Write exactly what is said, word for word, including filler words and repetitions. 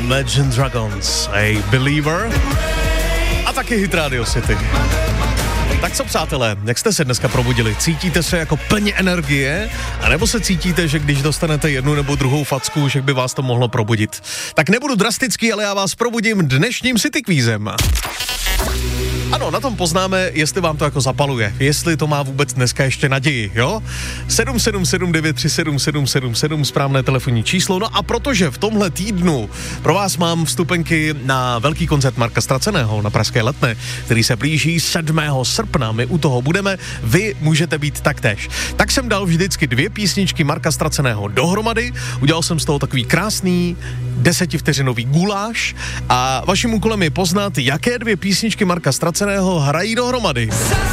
Imagine Dragons, a Believer a taky hit Radio City. Tak co, přátelé, jak jste se dneska probudili? Cítíte se jako plně energie? A nebo se cítíte, že když dostanete jednu nebo druhou facku, že by vás to mohlo probudit? Tak nebudu drastický, ale já vás probudím dnešním City Quizem. Ano, na tom poznáme, jestli vám to jako zapaluje, jestli to má vůbec dneska ještě naději, jo? sedm sedm sedm devět tři sedm sedm sedm sedm, správné telefonní číslo. No a protože v tomhle týdnu pro vás mám vstupenky na velký koncert Marka Straceného na Pražské Letné, který se blíží sedmého srpna, my u toho budeme, vy můžete být taktéž. Tak jsem dal vždycky dvě písničky Marka Straceného dohromady, udělal jsem z toho takový krásný desetivteřinový guláš a vaším úkolem je poznat, jaké dvě písničky Marka Straceného hrají dohromady.